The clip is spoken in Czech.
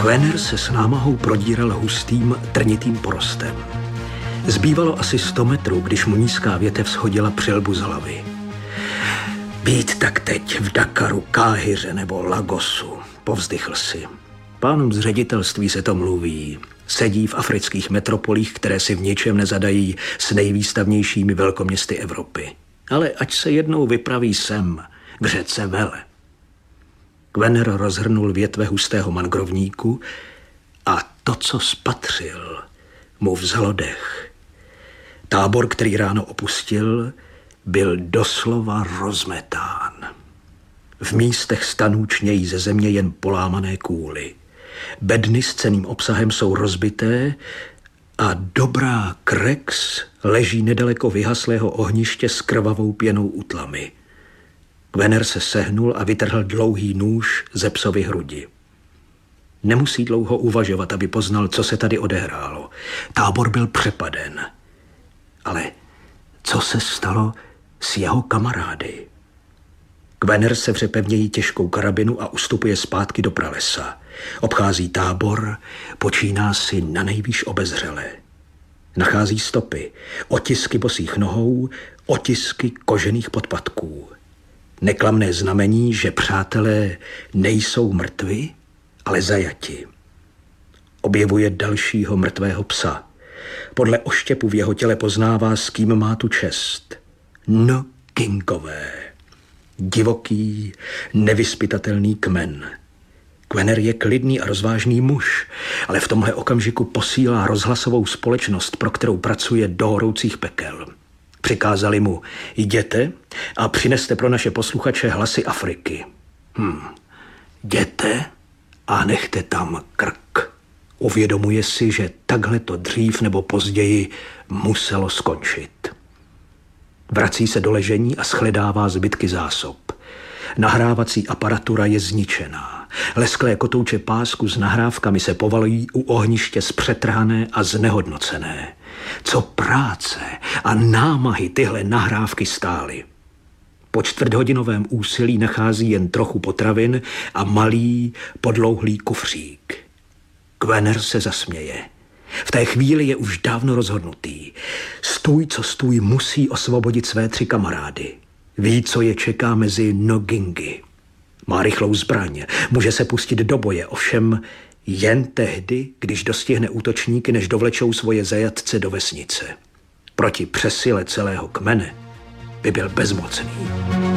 Gwener se s námahou prodíral hustým, trnitým porostem. Zbývalo asi 100 metrů, když mu nízká větev shodila přilbu z hlavy. Být tak teď v Dakaru, Káhiře nebo Lagosu, povzdychl si. Pánům z ředitelství se to mluví. Sedí v afrických metropolích, které si v ničem nezadají s nejvýstavnějšími velkoměsty Evropy. Ale ať se jednou vypraví sem, k řece Vele. Gwener rozhrnul větve hustého mangrovníku a to, co spatřil, mu vzalo dech. Tábor, který ráno opustil, byl doslova rozmetán. V místech stanů čnějí ze země jen polámané kůly. Bedny s cenným obsahem jsou rozbité a dobrá Krex leží nedaleko vyhaslého ohniště s krvavou pěnou u tlamy. Gwener se sehnul a vytrhl dlouhý nůž ze psovy hrudi. Nemusí dlouho uvažovat, aby poznal, co se tady odehrálo. Tábor byl přepaden. Ale co se stalo s jeho kamarády? Gwener se vře pevněji těžkou karabinu a ustupuje zpátky do pralesa. Obchází tábor, počíná si na nejvýš obezřele. Nachází stopy, otisky bosých nohou, otisky kožených podpatků. Neklamné znamení, že přátelé nejsou mrtvi, ale zajati. Objevuje dalšího mrtvého psa. Podle oštěpu v jeho těle poznává, s kým má tu čest. No Kingové. Divoký, nevyzpytatelný kmen. Gwener je klidný a rozvážný muž, ale v tomhle okamžiku posílá rozhlasovou společnost, pro kterou pracuje do horoucích pekel. Přikázali mu, jděte a přineste pro naše posluchače hlasy Afriky. Jděte a nechte tam krk. Uvědomuje si, že takhle to dřív nebo později muselo skončit. Vrací se do ležení a shledává zbytky zásob. Nahrávací aparatura je zničená. Lesklé kotouče pásku s nahrávkami se povalují u ohniště zpřetrhané a znehodnocené. Co práce a námahy tyhle nahrávky stály. Po čtvrthodinovém úsilí nachází jen trochu potravin a malý, podlouhlý kufřík. Gwener se zasměje. V té chvíli je už dávno rozhodnutý. Stůj, co stůj, musí osvobodit své 3 kamarády. Ví, co je čeká mezi Nogingy. Má rychlou zbraň, může se pustit do boje, ovšem jen tehdy, když dostihne útočníky, než dovlečou svoje zajatce do vesnice. Proti přesile celého kmene by byl bezmocný.